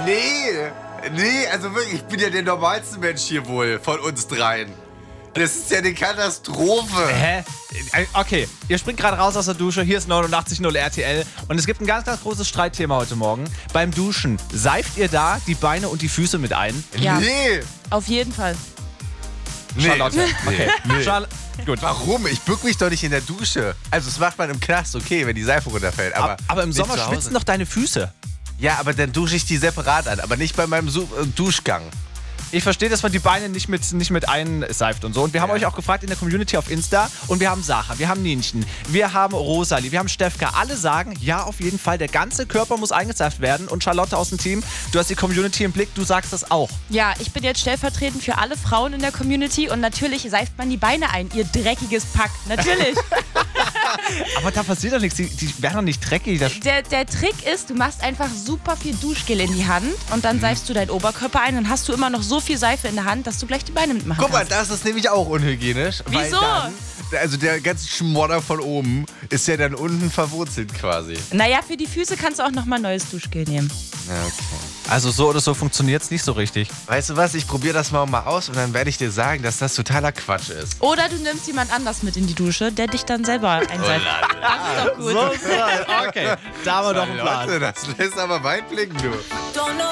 Nee, also wirklich, ich bin ja der normalste Mensch hier wohl von uns dreien. Das ist ja eine Katastrophe. Hä? Okay, ihr springt gerade raus aus der Dusche. Hier ist 89.0 RTL. Und es gibt ein ganz, ganz großes Streitthema heute Morgen. Beim Duschen, seift ihr da die Beine und die Füße mit ein? Ja. Nee. Auf jeden Fall. Charlotte. Okay. Nee. Gut. Warum? Ich bück mich doch nicht in der Dusche. Also das macht man im Knast, okay, wenn die Seife runterfällt. Aber im nicht Sommer zu Hause. schwitzen doch deine Füße. Ja, aber dann dusche ich die separat an, aber nicht bei meinem Duschgang. Ich verstehe, dass man die Beine nicht mit einseift und so. Und wir haben euch auch gefragt in der Community auf Insta. Und wir haben Sarah, wir haben Nienchen, wir haben Rosalie, wir haben Stefka. Alle sagen, ja, auf jeden Fall, der ganze Körper muss eingeseift werden. Und Charlotte aus dem Team, du hast die Community im Blick, du sagst das auch. Ja, ich bin jetzt stellvertretend für alle Frauen in der Community und natürlich seift man die Beine ein, ihr dreckiges Pack. Natürlich. Aber da passiert doch nichts, die werden doch nicht dreckig. Der Trick ist, du machst einfach super viel Duschgel in die Hand und dann seifst du deinen Oberkörper ein. Dann hast du immer noch so viel Seife in der Hand, dass du gleich die Beine mitmachen Guck mal, kannst. das ist nämlich auch unhygienisch. Weil Wieso? also der ganze Schmodder von oben ist ja dann unten verwurzelt quasi. Naja, für die Füße kannst du auch nochmal neues Duschgel nehmen. Ja, okay. Also so oder so funktioniert es nicht so richtig. Weißt du was, ich probiere das mal aus und dann werde ich dir sagen, dass das totaler Quatsch ist. Oder du nimmst jemand anders mit in die Dusche, der dich dann selber einseift. Das ist doch gut. Okay, da haben wir doch einen Plan. Leute, das lässt aber weit blicken, du. Don't know